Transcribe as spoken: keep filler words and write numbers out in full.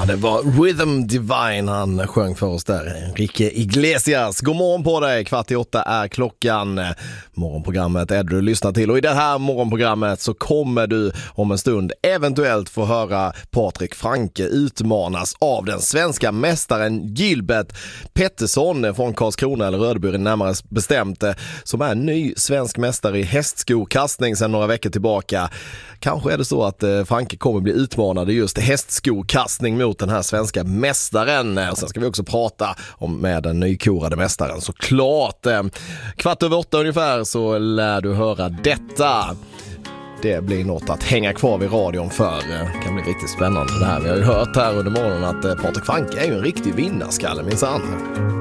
Ja, det var Rhythm Divine han sjöng för oss där. Enrique Iglesias. God morgon på dig. Kvart i åtta är klockan. Morgonprogrammet är du lyssnar till. Och i det här morgonprogrammet så kommer du om en stund eventuellt få höra Patrik Franke utmanas av den svenska mästaren Gilbert Pettersson från Karlskrona eller Rödby närmare bestämt, som är ny svensk mästare i hästskokastning sedan några veckor tillbaka. Kanske är det så att Franke kommer bli utmanad i just hästskokastning mot den här svenska mästaren. Och sen ska vi också prata om med den nykorade mästaren såklart. Kvart över åtta ungefär så lär du höra detta. Det blir något att hänga kvar vid radion för. Det kan bli riktigt spännande det här. Vi har ju hört här under morgonen att Patrik Franke är ju en riktig vinnarskalle minsann.